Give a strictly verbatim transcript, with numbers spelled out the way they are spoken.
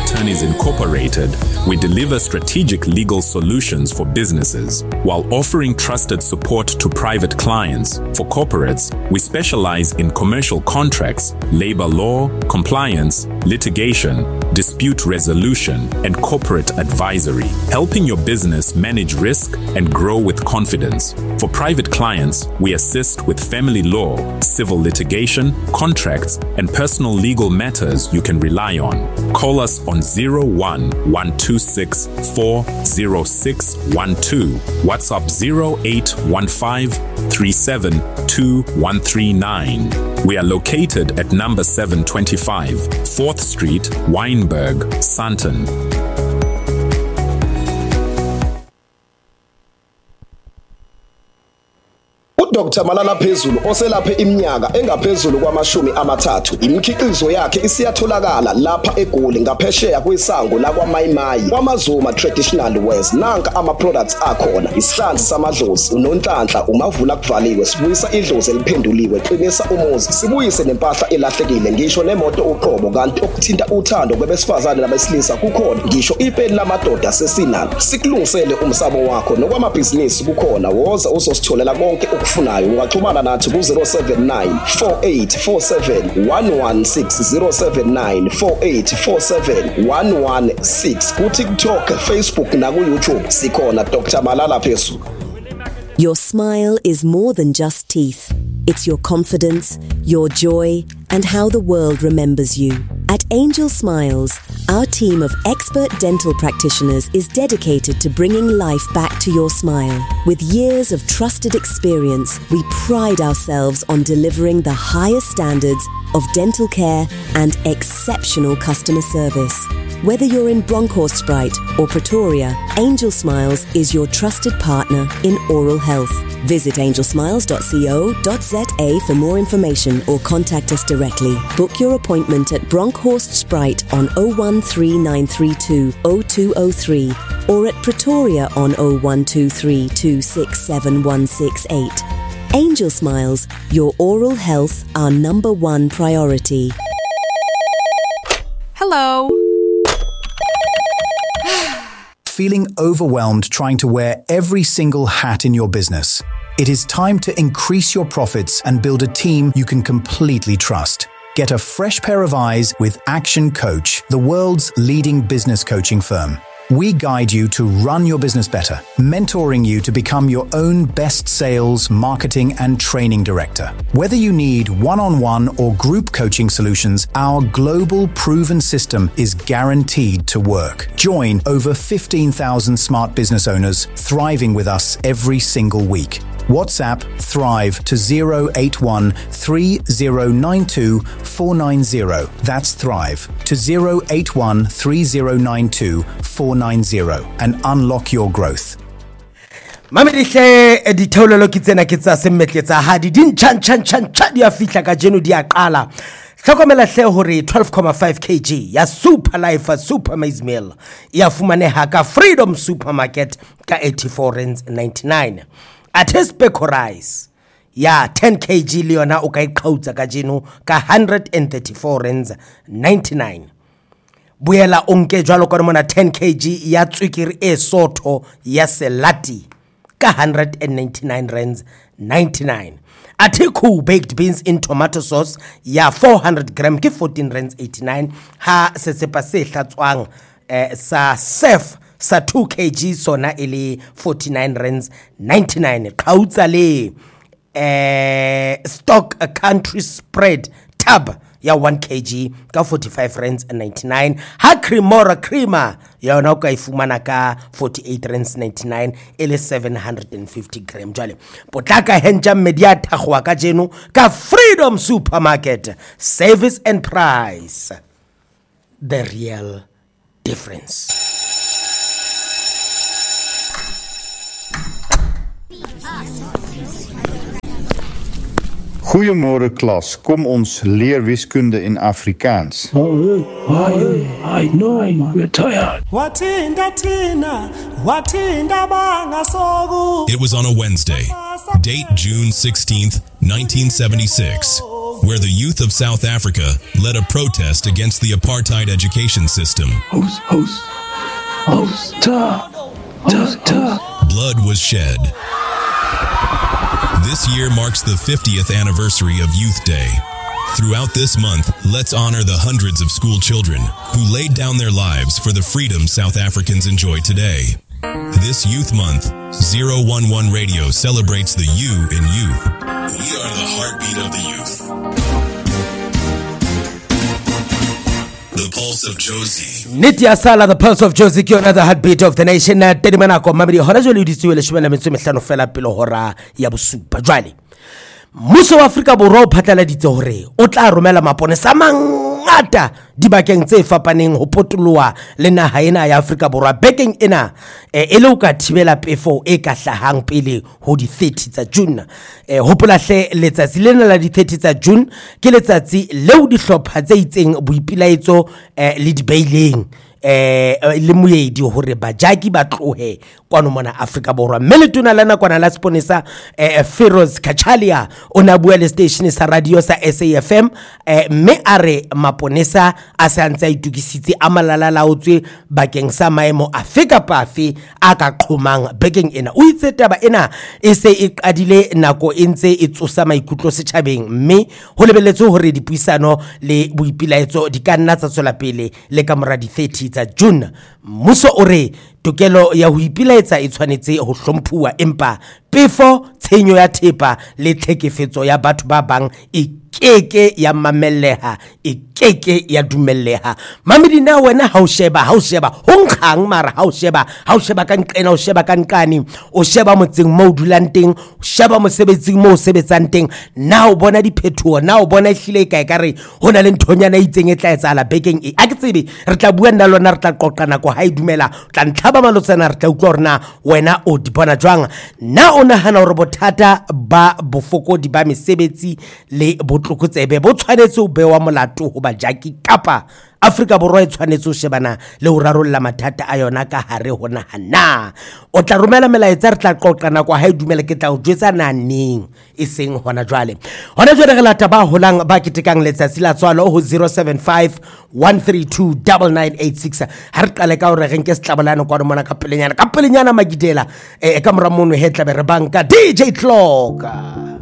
Attorneys Incorporated, we deliver strategic legal solutions for businesses while offering trusted support to private clients. For corporates, we specialize in commercial contracts, labor law, compliance, litigation, dispute resolution, and corporate advisory, helping your business manage risk and grow with confidence. For private clients, we assist with family law, civil litigation, contracts, and personal legal matters you can rely on. Call us on zero one one two six four zero six one two, WhatsApp zero eight one five three seven two one three nine. We are located at number seven twenty-five, fourth Street, Wynberg, Sandton. Doctor Malala Phezulu oselaphe iminyaka engaphezulu kwamashumi amathathu. Imikhiqizo yakhe isiyatholakala lapha eGoli ngaphesheya kwesango la kwaMayimayi kwaMazuma Traditional Wares. Nanka ama products akhona: isihlanzi samadlozi, unonhlanhla, umavula kuvaliwe, sibuyisa idlozi eliphenduliwe, qinisa umuzi, sibuyise nempahla elahlekile, ngisho nemoto uqobo. Kanti okuthinta uthando kwabesifazane nabesilisa kukhona, ngisho ipeni lamadoda sesinalo. Sikulungisele umsamo wakho nokwamabhizinisi kukhona. Woza uzositholela konke ukufuna nayo. Ungaxhumana nathi ku zero seven nine four eight four seven one one six, zero seven nine four eight four seven one one six. Ku TikTok, Facebook na ku YouTube sikhona Doctor Malala Phezulu. Your smile is more than just teeth. It's your confidence, your joy, and how the world remembers you. At Angel Smiles, our team of expert dental practitioners is dedicated to bringing life back to your smile. With years of trusted experience, we pride ourselves on delivering the highest standards of dental care and exceptional customer service. Whether you're in Bronkhorstspruit or Pretoria, Angel Smiles is your trusted partner in oral health. Visit angel smiles dot co dot za for more information or contact us directly. Book your appointment at Bronkhorstspruit on zero one three nine three two zero two zero three or at Pretoria on zero one two three two six seven one six eight. Angel Smiles, your oral health, our number one priority. Hello. Feeling overwhelmed trying to wear every single hat in your business? It is time to increase your profits and build a team you can completely trust. Get a fresh pair of eyes with Action Coach, the world's leading business coaching firm. We guide you to run your business better, mentoring you to become your own best sales, marketing, and training director. Whether you need one-on-one or group coaching solutions, our global proven system is guaranteed to work. Join over fifteen thousand smart business owners thriving with us every single week. WhatsApp Thrive to zero eight one three zero nine two four nine zero. That's Thrive to zero eight one three zero nine two four nine zero and unlock your growth. Mamedihle edithololo kitsena kitsa semmetletsa ha di din chan chan chan chan dia fihla ka jeno dia qala. Hlokomela hle hore twelve point five kilograms ya Super Life Super Maize Meal ya fumaneha ka Freedom Supermarket ka eighty-four rands ninety-nine. At his Rice ya ten kilograms leona o ka iqhautsa ka jeno ka one hundred thirty-four rands ninety-nine. Buela onke jwalo ka mona ten kilograms ya tswekere e sotho ya Selati ka one hundred ninety-nine rands ninety-nine. Atiku baked beans in tomato sauce ya four hundred grams ke fourteen rands eighty-nine. Ha sesepa se hlatswang eh, sa Sef sa two kilograms sona ele forty-nine rands ninety-nine. Qautsa le eh, stock a country spread tab ya one kilogram ka forty-five rands ninety-nine. Ha Cremora creamer ya ona ka ifumana ka forty-eight rands ninety-nine ele seven hundred fifty grams. Jale potlaka henja media thagwa ka jeno ka Freedom Supermarket. Service and price, the real difference. Goeiemôre klas, kom ons leer wiskunde in Afrikaans. Oh, I, I know, we're tired. It was on a Wednesday, date June sixteenth, nineteen seventy-six. where the youth of South Africa led a protest against the apartheid education system. Host, host, host, ta, ta, ta. Blood was shed. This year marks the fiftieth anniversary of Youth Day. Throughout this month, let's honor the hundreds of school children who laid down their lives for the freedom South Africans enjoy today. This Youth Month, zero one one Radio celebrates the you in youth. We are the heartbeat of the youth. The Pulse of Jozi. Nitya Sala, the Pulse of Jozi, ke yona the heartbeat of the nation. Tedi manako mamedi hona jole di tsuele shwela metso mehlano fela pelo hora ya bosupa. Jwale mmuso wa Afrika Borwa o phatlaladitse hore o tla romela maponesa mangata dibakeng tse fapaneng ho potoloa le naha ena ya Afrika Borwa bekeng ena e le o ka thibela pefo e ka hlahang pele ho di thirty tsa June. E hopola hle letsatsi lena la di thirty tsa June ke letsatsi leo dihlopha tse itseng boipilaetso le dibaileng eh le moedi hore bajaki ba tlohe kwano mona Afrika Borwa. Meletona lana kwana la sponisa eh Feroz Kachalia ona bua le station sa radio sa S A F M eh me are maponesa a sa ntse itukisitse amalala laotswe bakeng sa maemo a feka pafe a ka qhomang bekeng ena. O itse taba ena e se e qadile nako e ntse e tsosa maikutlo setjhabeng mme ho lebeletswe hore dipuisano le boipilaetso di ka nna tsa tswela pele le ka mora di thirty tsa June. Mmuso o re tokelo ya ho ipilaetsa e tshwanetse ho hlomphuwa empa pefo tshenyo ya thepa le tlhekefetso ya batho ba bang e keke ya mamelleha e keke ya dumelleha. Mamedi na wena ha o sheba ha o sheba ho nkgang mara ha o sheba ha o sheba ka nqena o sheba ka nkane o sheba motseng mo dulang teng o sheba mosebetsing mo sebetsang teng na o bona diphethoho na o bona hlile kae ka re hona le nthonyana itseng e tla etsahala bekeng e a ke tsebe re tla bua nna lona re tla qoqana ko ha e dumela tla ntlhaba malotsana re tla utlwa rena wena o di bona jwang na o nahana hore bothata ba bofokodi ba mesebetsi le botlhokotsebe bo tshwanetse o bewa molato ho bajaki kapa Afrika Borwa e tshwanetse o shebana le ho rarolla mathata a yona ka hare ho nahana. O tla romela melaetsa re tla qoqana kwa ha e dumela ke tla o jwetsa naneng e seng hona jwale. Hona jwale re lata ba holang ba ketekang letsatsi la tswalo ho zero seven five one three two nine nine eight six. Ha re qale ka hore re nke setlabolano kwa mona ka pelenyana ka pelenyana magidela e ka mora mono he tla be re banka D J Clock.